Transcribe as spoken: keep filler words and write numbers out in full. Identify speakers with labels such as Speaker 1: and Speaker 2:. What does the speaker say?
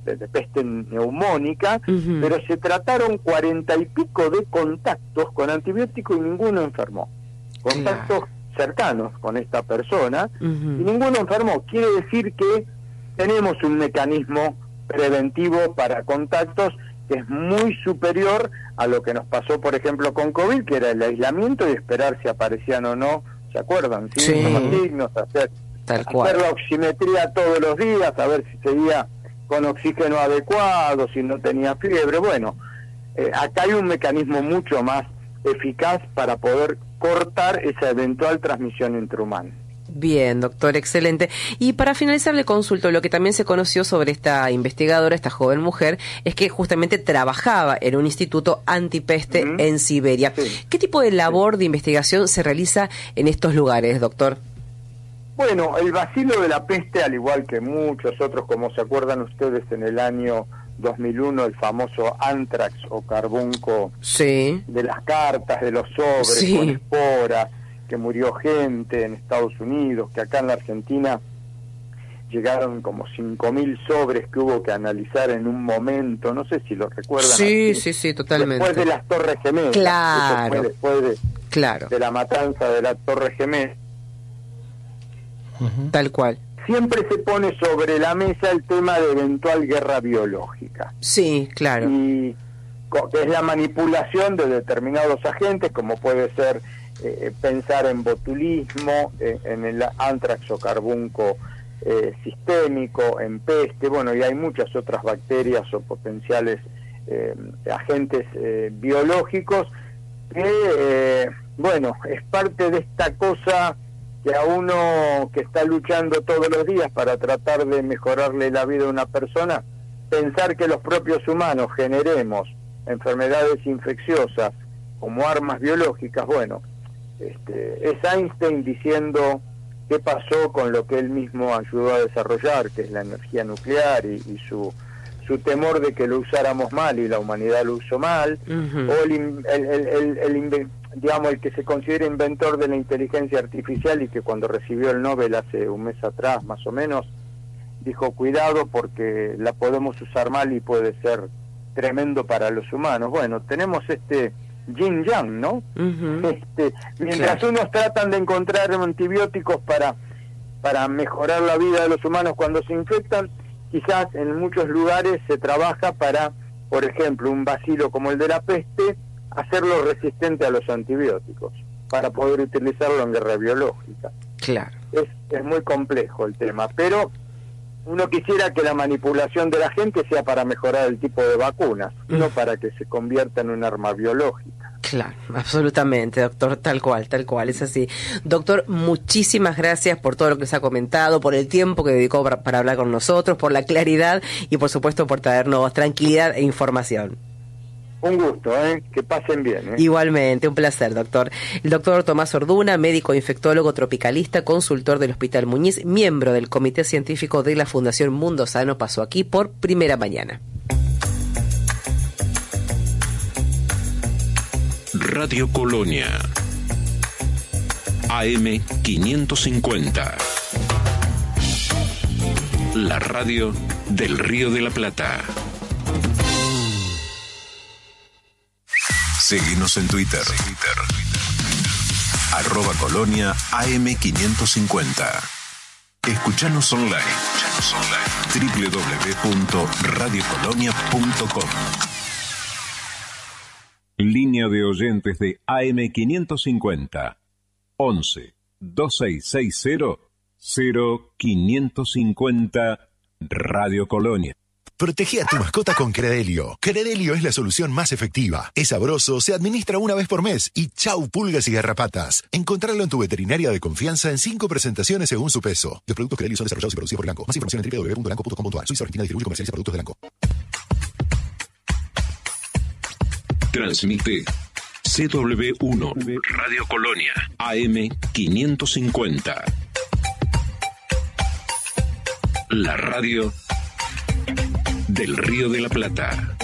Speaker 1: de, de peste neumónica,
Speaker 2: uh-huh.
Speaker 1: pero se trataron cuarenta y pico de contactos con antibiótico y ninguno enfermó. Contactos claro. cercanos con esta persona, uh-huh. y ninguno enfermó. Quiere decir que tenemos un mecanismo preventivo para contactos que es muy superior a lo que nos pasó, por ejemplo, con COVID, que era el aislamiento y esperar si aparecían o no, ¿se acuerdan? Síntomas,
Speaker 2: sí.
Speaker 1: signos, hacer,
Speaker 2: Tal cual.
Speaker 1: hacer la oximetría todos los días, a ver si seguía con oxígeno adecuado, si no tenía fiebre. Bueno, eh, acá hay un mecanismo mucho más eficaz para poder cortar esa eventual transmisión intrahumana.
Speaker 2: Bien, doctor, excelente. Y para finalizar le consulto, lo que también se conoció sobre esta investigadora, esta joven mujer, es que justamente trabajaba en un instituto antipeste uh-huh. en Siberia. Sí. ¿Qué tipo de labor sí. de investigación se realiza en estos lugares, doctor?
Speaker 1: Bueno, el bacilo de la peste, al igual que muchos otros, como se acuerdan ustedes en el año dos mil uno, el famoso antrax o carbunco
Speaker 2: sí.
Speaker 1: de las cartas, de los sobres,
Speaker 2: sí.
Speaker 1: con esporas, que murió gente en Estados Unidos, que acá en la Argentina llegaron como cinco mil sobres que hubo que analizar en un momento, no sé si lo recuerdan.
Speaker 2: Sí,
Speaker 1: así,
Speaker 2: sí, sí, totalmente.
Speaker 1: Después de las Torres Gemelas.
Speaker 2: Claro.
Speaker 1: Eso fue después de,
Speaker 2: claro.
Speaker 1: de la matanza de la Torre Gemela.
Speaker 2: Uh-huh. Tal cual.
Speaker 1: Siempre se pone sobre la mesa el tema de eventual guerra biológica.
Speaker 2: Sí, claro.
Speaker 1: Y que es la manipulación de determinados agentes, como puede ser eh, pensar en botulismo, eh, en el antrax o carbunco eh, sistémico, en peste, bueno, y hay muchas otras bacterias o potenciales eh, agentes eh, biológicos que, eh, bueno, es parte de esta cosa que a uno que está luchando todos los días para tratar de mejorarle la vida a una persona, pensar que los propios humanos generemos enfermedades infecciosas como armas biológicas, bueno, este, es Einstein diciendo qué pasó con lo que él mismo ayudó a desarrollar, que es la energía nuclear y, y su su temor de que lo usáramos mal y la humanidad lo usó mal, uh-huh. o el, el, el, el, el, digamos, el que se considera inventor de la inteligencia artificial y que cuando recibió el Nobel hace un mes atrás, más o menos, dijo, cuidado porque la podemos usar mal y puede ser tremendo para los humanos. Bueno, tenemos este yin-yang, ¿no? Uh-huh. Este, mientras claro. unos tratan de encontrar antibióticos para, para mejorar la vida de los humanos cuando se infectan, quizás en muchos lugares se trabaja para, por ejemplo, un bacilo como el de la peste, hacerlo resistente a los antibióticos, para poder utilizarlo en guerra biológica.
Speaker 2: Claro.
Speaker 1: Es, es muy complejo el tema, pero uno quisiera que la manipulación de la gente sea para mejorar el tipo de vacunas, mm. no para que se convierta en un arma biológica.
Speaker 2: Claro, absolutamente, doctor, tal cual, tal cual, es así. Doctor, muchísimas gracias por todo lo que se ha comentado, por el tiempo que dedicó para, para hablar con nosotros, por la claridad y por supuesto por traernos tranquilidad e información.
Speaker 1: Un gusto, ¿eh? Que pasen bien. ¿eh?
Speaker 2: Igualmente, un placer, doctor. El doctor Tomás Orduna, médico infectólogo tropicalista, consultor del Hospital Muñiz, miembro del Comité Científico de la Fundación Mundo Sano, pasó aquí por Primera Mañana.
Speaker 3: Radio Colonia, A M quinientos cincuenta, la radio del Río de la Plata. Seguinos en Twitter, arroba Colonia A M quinientos cincuenta. Escuchanos online, doble u doble u doble u punto radio colonia punto com. Línea de oyentes de A M quinientos cincuenta, once, dos seis seis cero, cero quinientos cincuenta, Radio Colonia.
Speaker 4: Protege a tu mascota con Credelio. Credelio es la solución más efectiva. Es sabroso, se administra una vez por mes y chau pulgas y garrapatas. Encontrarlo en tu veterinaria de confianza en cinco presentaciones según su peso. Los productos Credelio son desarrollados y producidos por Elanco. Más información en doble u doble u doble u punto elanco punto com punto a r. Suiza Argentina distribuye y comercializa productos de Elanco.
Speaker 3: Transmite C W uno, Radio Colonia, A M quinientos cincuenta. La radio del Río de la Plata.